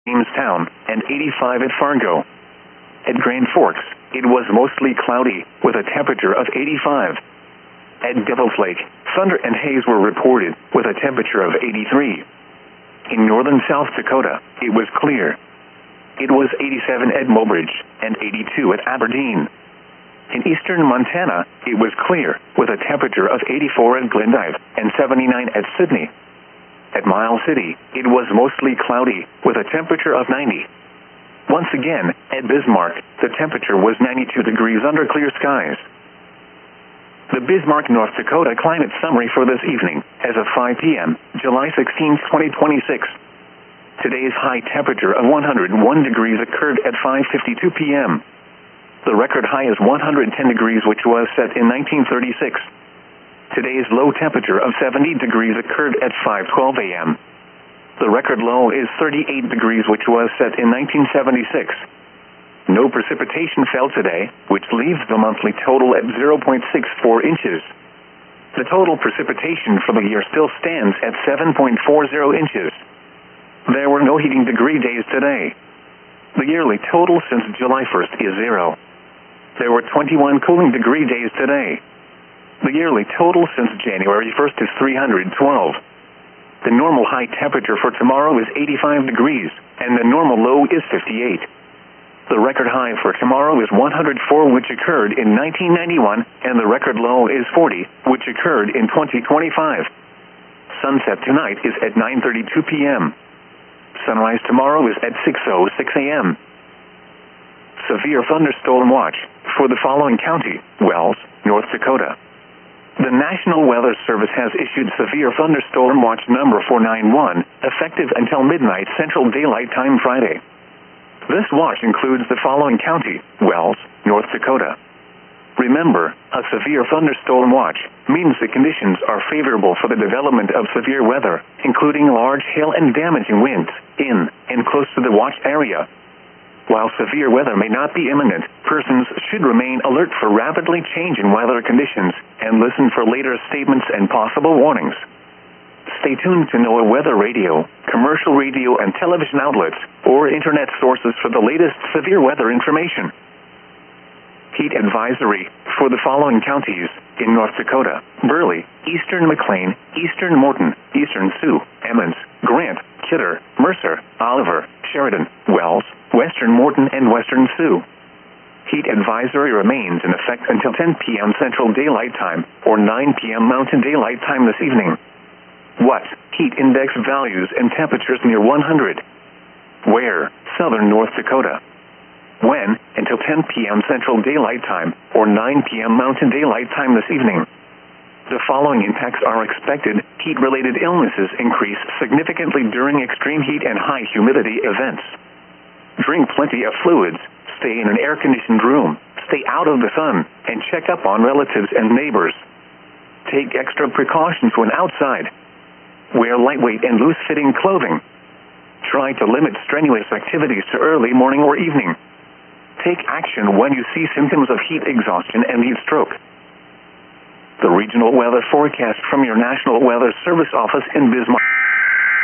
Jamestown, and 85 at Fargo. At Grand Forks, it was mostly cloudy, with a temperature of 85. At Devil's Lake, thunder and haze were reported, with a temperature of 83. In northern South Dakota, it was clear. It was 87 at Mobridge, and 82 at Aberdeen. In eastern Montana, it was clear, with a temperature of 84 at Glendive, and 79 at Sydney. At Miles City, it was mostly cloudy, with a temperature of 90. Once again, at Bismarck, the temperature was 92 degrees under clear skies. The Bismarck, North Dakota climate summary for this evening, as of 5 p.m., July 16, 2026. Today's high temperature of 101 degrees occurred at 5:52 p.m. The record high is 110 degrees, which was set in 1936. Today's low temperature of 70 degrees occurred at 5:12 a.m. The record low is 38 degrees, which was set in 1976. No precipitation fell today, which leaves the monthly total at 0.64 inches. The total precipitation for the year still stands at 7.40 inches. There were no heating degree days today. The yearly total since July 1st is 0. There were 21 cooling degree days today. The yearly total since January 1st is 312. The normal high temperature for tomorrow is 85 degrees, and the normal low is 58. The record high for tomorrow is 104, which occurred in 1991, and the record low is 40, which occurred in 2025. Sunset tonight is at 9:32 p.m. Sunrise tomorrow is at 6:06 a.m. Severe thunderstorm watch for the following county: Wells, North Dakota. The National Weather Service has issued severe thunderstorm watch number 491, effective until midnight Central Daylight Time Friday. This watch includes the following county: Wells, North Dakota. Remember, a severe thunderstorm watch means the conditions are favorable for the development of severe weather, including large hail and damaging winds, in and close to the watch area. While severe weather may not be imminent, persons should remain alert for rapidly changing weather conditions and listen for later statements and possible warnings. Stay tuned to NOAA Weather Radio, commercial radio and television outlets, or internet sources for the latest severe weather information. Heat advisory for the following counties in North Dakota: Burley, Eastern McLean, Eastern Morton, Eastern Sioux, Emmons, Grant, Kidder, Mercer, Oliver, Sheridan, Wells, Western Morton, and Western Sioux. Heat advisory remains in effect until 10 p.m. Central Daylight Time or 9 p.m. Mountain Daylight Time this evening. What? Heat index values and temperatures near 100. Where? Southern North Dakota. When? Until 10 p.m. Central Daylight Time or 9 p.m. Mountain Daylight Time this evening. The following impacts are expected. Heat-related illnesses increase significantly during extreme heat and high humidity events. Drink plenty of fluids. Stay in an air-conditioned room. Stay out of the sun, and check up on relatives and neighbors. Take extra precautions when outside. Wear lightweight and loose-fitting clothing. Try to limit strenuous activities to early morning or evening. Take action when you see symptoms of heat exhaustion and heat stroke. The regional weather forecast from your National Weather Service office in Bismarck.